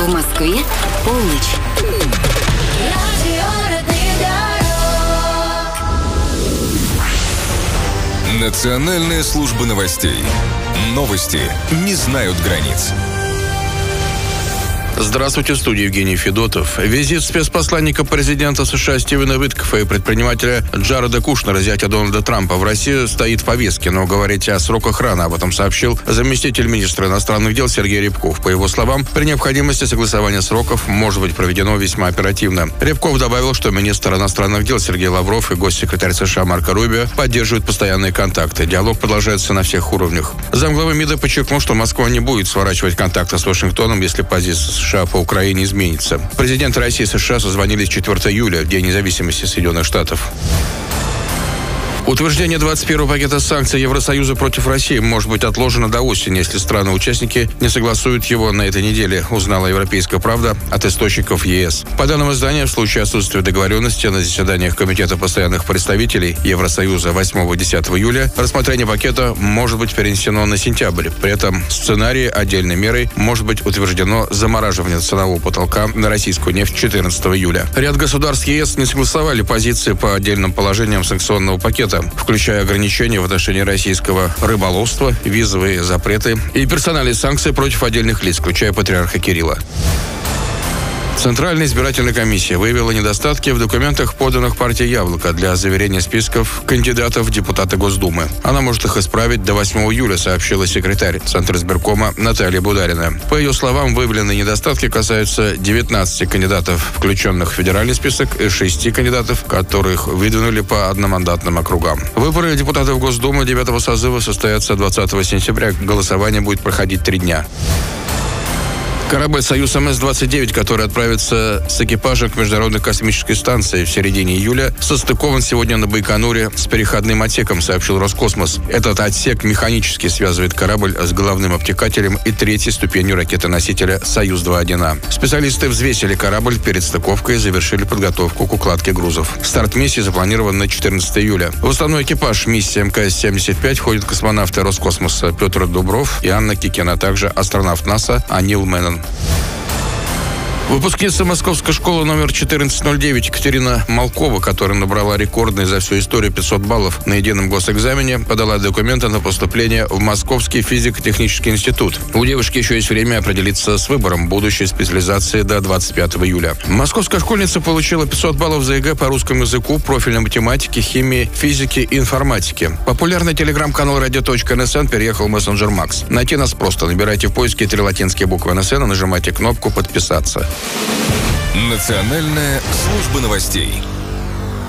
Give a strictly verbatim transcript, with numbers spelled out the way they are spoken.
В Москве полночь. Национальная служба новостей. Новости не знают границ. Здравствуйте, в студии Евгений Федотов. Визит спецпосланника президента США Стивена Уиткофа и предпринимателя Джареда Кушнера, зятя Дональда Трампа, в России стоит в повестке, но говорить о сроках рано. Об этом сообщил заместитель министра иностранных дел Сергей Рябков. По его словам, при необходимости согласования сроков может быть проведено весьма оперативно. Рябков добавил, что министр иностранных дел Сергей Лавров и госсекретарь США Марко Рубио поддерживают постоянные контакты. Диалог продолжается на всех уровнях. Замглавы МИДа подчеркнул, что Москва не будет сворачивать контакты с Вашингтоном, если позиция США по Украине изменится. Президенты России и США созвонились четвёртого июля, в День независимости Соединенных Штатов. Утверждение двадцать первого пакета санкций Евросоюза против России может быть отложено до осени, если страны-участники не согласуют его на этой неделе, узнала «Европейская правда» от источников ЕС. По данным издания, в случае отсутствия договоренности на заседаниях Комитета постоянных представителей Евросоюза восьмого-десятого июля рассмотрение пакета может быть перенесено на сентябрь. При этом в сценарии отдельной мерой может быть утверждено замораживание ценового потолка на российскую нефть четырнадцатого июля. Ряд государств ЕС не согласовали позиции по отдельным положениям санкционного пакета, включая ограничения в отношении российского рыболовства, визовые запреты и персональные санкции против отдельных лиц, включая патриарха Кирилла. Центральная избирательная комиссия выявила недостатки в документах, поданных партией «Яблоко» для заверения списков кандидатов в депутаты Госдумы. Она может их исправить до восьмого июля, сообщила секретарь Центризбиркома Наталья Бударина. По ее словам, выявленные недостатки касаются девятнадцати кандидатов, включенных в федеральный список, и шести кандидатов, которых выдвинули по одномандатным округам. Выборы депутатов Госдумы девятого созыва состоятся двадцатого сентября. Голосование будет проходить три дня. Корабль «Союз МС двадцать девять», который отправится с экипажем к Международной космической станции в середине июля, состыкован сегодня на Байконуре с переходным отсеком, сообщил Роскосмос. Этот отсек механически связывает корабль с головным обтекателем и третьей ступенью ракеты-носителя «Союз два один А». Специалисты взвесили корабль перед стыковкой и завершили подготовку к укладке грузов. Старт миссии запланирован на четырнадцатого июля. В основной экипаж миссии эм ка эс семьдесят пять входят космонавты Роскосмоса Петр Дубров и Анна Кикина, а также астронавт НАСА Анил Меннон. Выпускница Московской школы номер четырнадцать ноль девять Екатерина Малкова, которая набрала рекордные за всю историю пятьсот баллов на едином госэкзамене, подала документы на поступление в Московский физико-технический институт. У девушки еще есть время определиться с выбором будущей специализации до двадцать пятого июля. Московская школьница получила пятьсот баллов за ЕГЭ по русскому языку, профильной математике, химии, физике и информатике. Популярный телеграм-канал радио точка эн эс эн переехал в мессенджер Макс. Найти нас просто. Набирайте в поиске три латинские буквы эн эс эн и нажимайте кнопку «Подписаться». Национальная служба новостей.